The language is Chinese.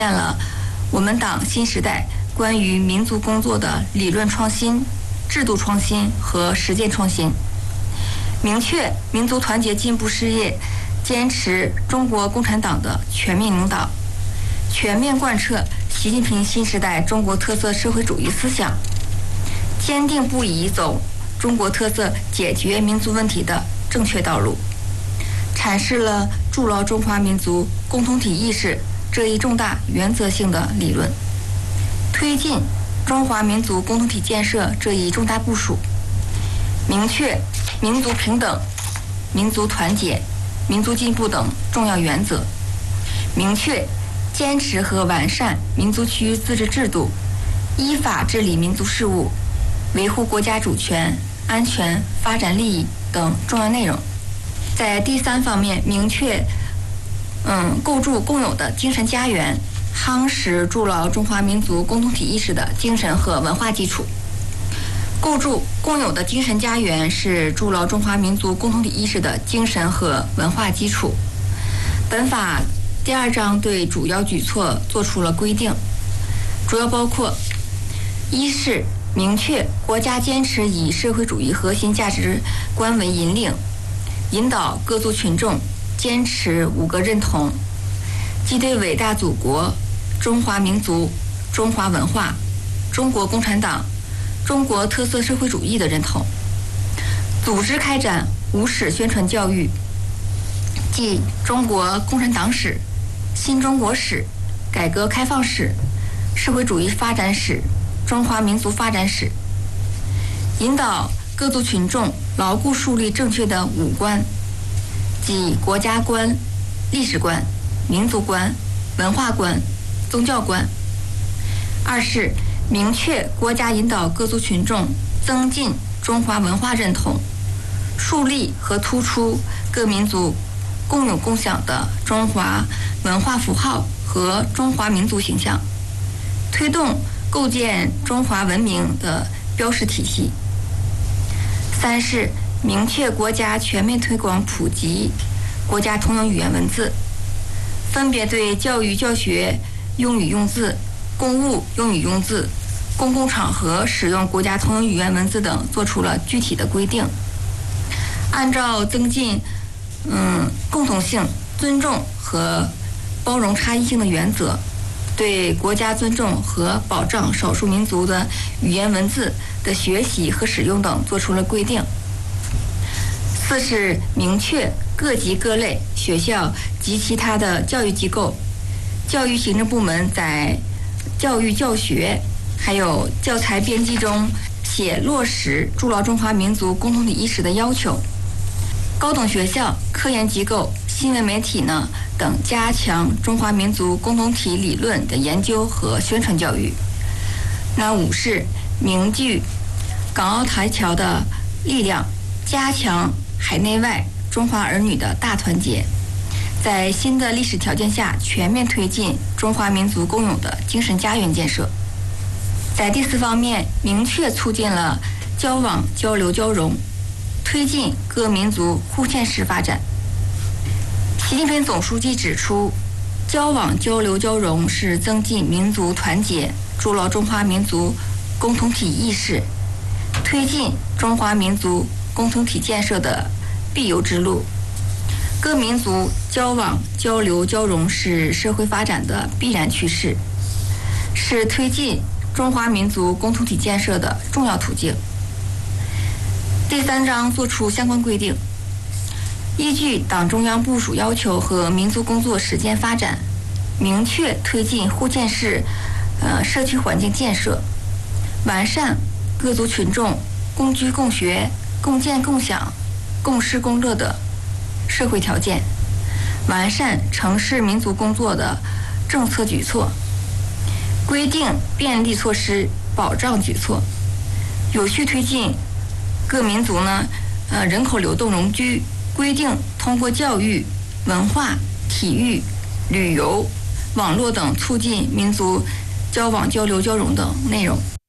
了我们党新时代关于民族工作的理论创新、制度创新和实践创新，明确民族团结进步事业坚持中国共产党的全面领导，全面贯彻习近平新时代中国特色社会主义思想，坚定不移走中国特色解决民族问题的正确道路，阐释了筑牢中华民族共同体意识这一重大原则性的理论，推进中华民族共同体建设这一重大部署，明确民族平等、民族团结、民族进步等重要原则，明确坚持和完善民族区自治制度，依法治理民族事务，维护国家主权、安全、发展利益等重要内容。在第三方面，明确构筑共有的精神家园，夯实筑牢中华民族共同体意识的精神和文化基础。构筑共有的精神家园是筑牢中华民族共同体意识的精神和文化基础。本法第2章对主要举措作出了规定，主要包括：一是明确国家坚持以社会主义核心价值观为引领，引导各族群众坚持5个认同，即对伟大祖国、中华民族、中华文化、中国共产党、中国特色社会主义的认同，组织开展5史宣传教育，即中国共产党史、新中国史、改革开放史、社会主义发展史、中华民族发展史，引导各族群众牢固树立正确的5观，即国家观、历史观、民族观、文化观、宗教观。二是明确国家引导各族群众增进中华文化认同，树立和突出各民族共有共享的中华文化符号和中华民族形象，推动构建中华文明的标识体系。三是明确国家全面推广普及国家通用语言文字，分别对教育教学用语用字、公务用语用字、公共场合使用国家通用语言文字等做出了具体的规定。按照增进共同性、尊重和包容差异性的原则，对国家尊重和保障少数民族的语言文字的学习和使用等作出了规定。四是明确各级各类学校及其他的教育机构、教育行政部门在教育教学还有教材编辑中写落实筑牢中华民族共同体意识的要求。高等学校、科研机构、新闻媒体等加强中华民族共同体理论的研究和宣传教育。那5是凝聚港澳台侨的力量，加强海内外中华儿女的大团结，在新的历史条件下全面推进中华民族共有的精神家园建设。在第4方面，明确促进了交往交流交融，推进各民族互鉴式发展。习近平总书记指出，交往交流交融是增进民族团结、筑牢中华民族共同体意识、推进中华民族共同体建设的必由之路。各民族交往交流交融是社会发展的必然趋势，是推进中华民族共同体建设的重要途径。第3章作出相关规定，依据党中央部署要求和民族工作实践发展，明确推进互鉴式社区环境建设，完善各族群众共居共学、共建共享、共事共乐的社会条件，完善城市民族工作的政策举措，规定便利措施、保障举措，有序推进各民族人口流动容居，规定通过教育、文化、体育、旅游、网络等促进民族交往交流交融等内容。